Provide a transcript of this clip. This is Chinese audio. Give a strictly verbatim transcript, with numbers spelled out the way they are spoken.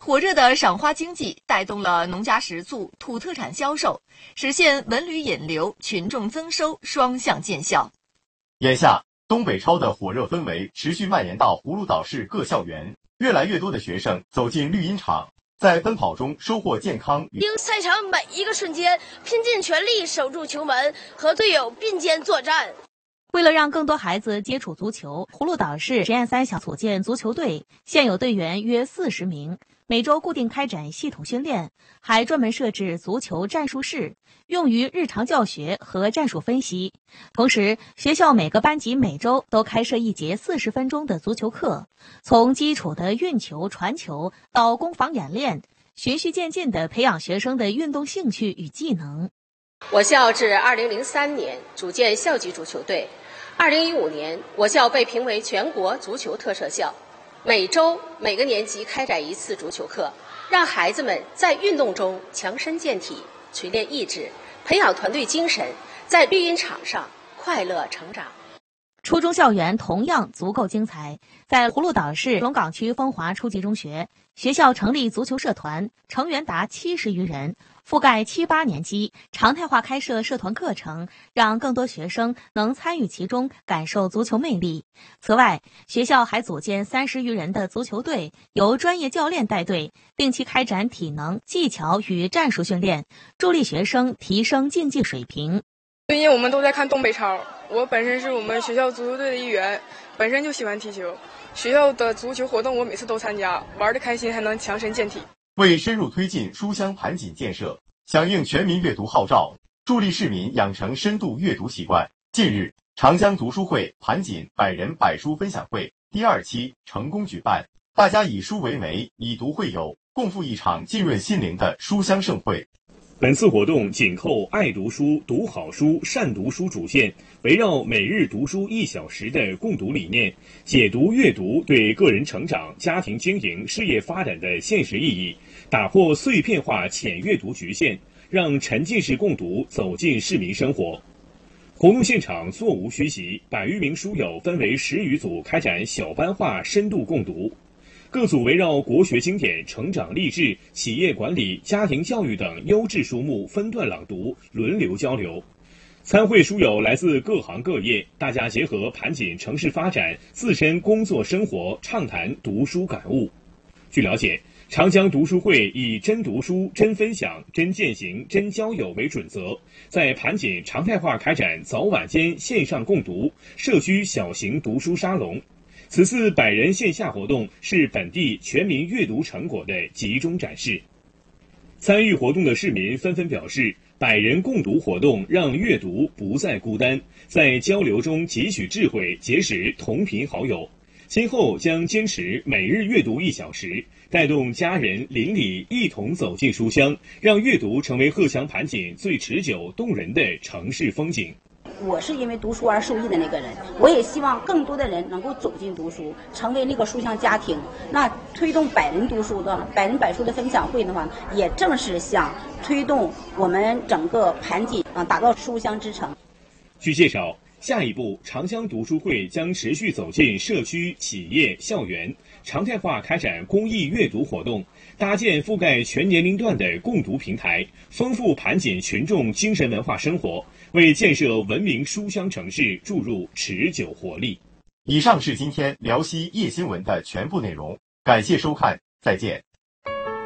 火热的赏花经济带动了农家食醋、土特产销售，实现文旅引流、群众增收双向见效。 眼下，东北超的火热氛围持续蔓延到葫芦岛市各校园，越来越多的学生走进绿茵场，在奔跑中收获健康。 因赛场每一个瞬间，拼尽全力守住球门，和队友并肩作战。 为了让更多孩子接触足球，葫芦岛市实验三小组建足球队，现有队员约四十名，每周固定开展系统训练，还专门设置足球战术室，用于日常教学和战术分析。同时，学校每个班级每周都开设一节四十分钟的足球课，从基础的运球、传球到攻防演练，循序渐进地培养学生的运动兴趣与技能。 我校至二零零三年组建校级足球队，二零一五年我校被评为全国足球特色校。每周每个年级开展一次足球课，让孩子们在运动中强身健体、锤炼意志，培养团队精神，在绿茵场上快乐成长。 初中校园同样足够精彩，在葫芦岛市龙岗区风华初级中学，学校成立足球社团，成员达七十余人，覆盖七八年级，常态化开设社团课程，让更多学生能参与其中，感受足球魅力。此外，学校还组建三十余人的足球队，由专业教练带队，定期开展体能、技巧与战术训练，助力学生提升竞技水平。 最近我们都在看东北超，我本身是我们学校足球队的一员，本身就喜欢踢球，学校的足球活动我每次都参加，玩得开心还能强身健体。 为深入推进书香盘锦建设，响应全民阅读号召，助力市民养成深度阅读习惯，近日，长江读书会盘锦百人百书分享会第二期成功举办，大家以书为媒，以读会友，共赴一场浸润心灵的书香盛会。 本次活动紧扣爱读书、读好书、善读书主线，围绕每日读书一小时的共读理念，解读阅读对个人成长、家庭经营、事业发展的现实意义，打破碎片化浅阅读局限，让沉浸式共读走进市民生活。活动现场座无虚席，百余名书友分为十余组开展小班化深度共读。各组围绕国学经典、成长励志、企业管理、家庭教育等优质书目分段朗读，轮流交流。参会书友来自各行各业，大家结合盘锦城市发展、自身工作生活，畅谈读书感悟。据了解，长江读书会以真读书、真分享、真践行、真交友为准则，在盘锦常态化开展早晚间线上共读、社区小型读书沙龙。此次百人线下活动是本地全民阅读成果的集中展示。参与活动的市民纷纷表示，百人共读活动让阅读不再孤单，在交流中汲取智慧，结识同频好友。今后将坚持每日阅读一小时，带动家人邻里一同走进书香，让阅读成为鹤翔盘锦最持久动人的城市风景。 我是因为读书而受益的那个人，我也希望更多的人能够走进读书，成为那个书香家庭。那推动百人读书的百人百书的分享会的话，也正是想推动我们整个盘锦啊，打造书香之城。 据介绍，下一步长江读书会将持续走进社区、企业、校园，常态化开展公益阅读活动，搭建覆盖全年龄段的共读平台，丰富盘锦群众精神文化生活，为建设文明书香城市注入持久活力。 以上是今天辽西夜新闻的全部内容，感谢收看，再见。